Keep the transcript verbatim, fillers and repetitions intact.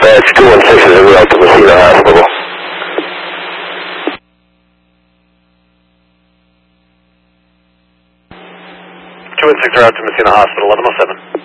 dispatch, two one six is en route to Messina Hospital. two one six are out to Messina Hospital, eleven oh seven.